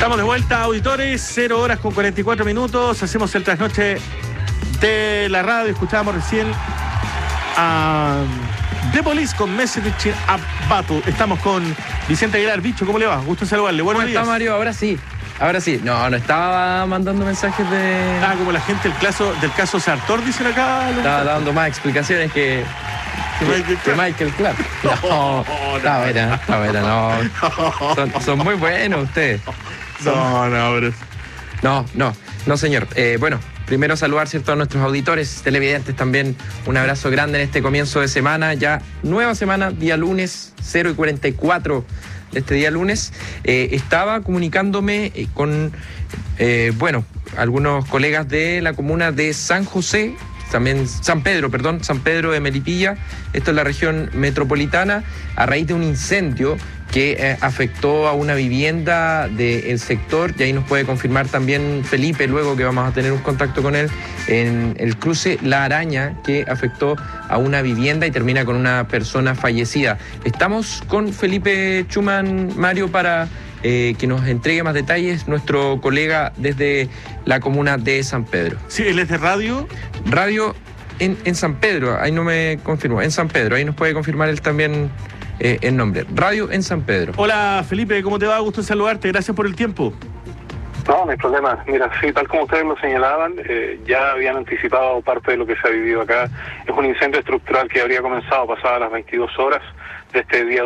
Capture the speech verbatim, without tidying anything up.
Estamos de vuelta, auditores, cero horas con cuarenta y cuatro minutos. Hacemos el trasnoche de la radio. Escuchábamos recién a The Police con Message a Battle. Estamos con Vicente Aguilar. Bicho, ¿cómo le va? Gusto saludarle. Buenos ¿Cómo días. está, Mario? Ahora sí. Ahora sí. No, no estaba mandando mensajes de... Ah, como la gente del caso, del caso Sartor, dicen acá. Estaba dando más explicaciones que... Que, que Michael Clark. No, no, está buena, está buena, no. Son, son muy buenos ustedes. No, no, pero... No, no, no, señor. Eh, bueno, primero saludar, ¿cierto?, a nuestros auditores, televidentes también. Un abrazo grande en este comienzo de semana. Ya nueva semana, día lunes, cero y cuarenta y cuatro de este día lunes. Eh, estaba comunicándome eh, con, eh, bueno, algunos colegas de la comuna de San José, también San Pedro, perdón, San Pedro de Melipilla. Esto es la región metropolitana, a raíz de un incendio que eh, afectó a una vivienda del sector, y ahí nos puede confirmar también Felipe, luego que vamos a tener un contacto con él, en el cruce La Araña, que afectó a una vivienda y termina con una persona fallecida. Estamos con Felipe Schumann, Mario, para eh, que nos entregue más detalles, nuestro colega desde la comuna de San Pedro. Sí, él es de radio. Radio en, en San Pedro, ahí no me confirmó, en San Pedro, ahí nos puede confirmar él también eh, el nombre. Radio en San Pedro. Hola Felipe, ¿cómo te va? Gusto en saludarte, gracias por el tiempo. No, no hay problema. Mira, sí, tal como ustedes lo señalaban, eh, ya habían anticipado parte de lo que se ha vivido acá. Es un incendio estructural que habría comenzado pasadas las veintidós horas de este día